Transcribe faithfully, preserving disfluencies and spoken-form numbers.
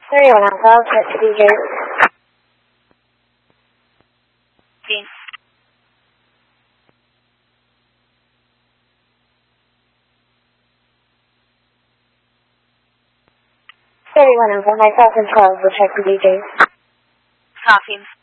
thirty-one Alpha, check to D J. Dean. thirty-one Alpha, myself and twelve will check the D Js. Copy.